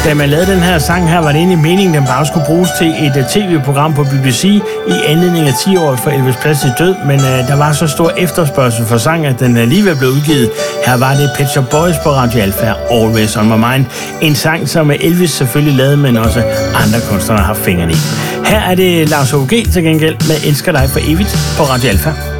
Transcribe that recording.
Da man lavede den her sang her, var det egentlig meningen, at den bare skulle bruges til et tv-program på BBC i anledning af 10 år for Elvis Presley død, men der var så stor efterspørgsel for sang, at den alligevel blev udgivet. Her var det Pet Shop Boys på Radio Alfa, Always On My Mind. En sang, som Elvis selvfølgelig lavede, men også andre kunstnere har fingrene i. Her er det Lars H.G. til gengæld med Elsker dig for evigt på Radio Alfa.